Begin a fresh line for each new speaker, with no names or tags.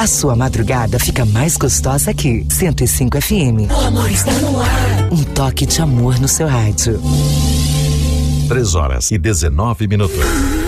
A sua madrugada fica mais gostosa aqui. 105 FM.
O amor está no ar.
Um toque de amor no seu rádio.
3 horas e 19 minutos.